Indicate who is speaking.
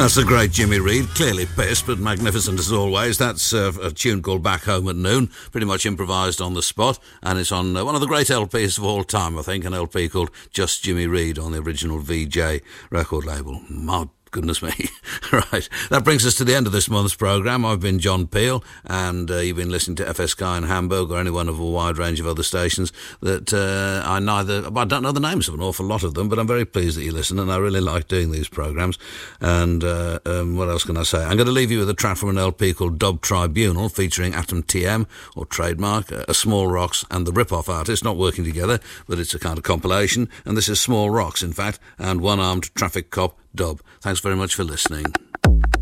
Speaker 1: That's the great Jimmy Reed, clearly pissed, but magnificent as always. That's a tune called Back Home at Noon, pretty much improvised on the spot, and it's on one of the great LPs of all time, I think, an LP called Just Jimmy Reed on the original VJ record label. My goodness me. Right, that brings us to the end of this month's programme. I've been John Peel, and you've been listening to FSK in Hamburg or any one of a wide range of other stations that I don't know the names of an awful lot of them, but I'm very pleased that you listen, and I really like doing these programmes. And what else can I say? I'm going to leave you with a track from an LP called Dub Tribunal, featuring Atom TM, or Trademark, a Small Rocks and the Rip-Off Artist, not working together, but it's a kind of compilation, and this is Small Rocks, in fact, and One Armed Traffic Cop Dub. Thanks very much for listening.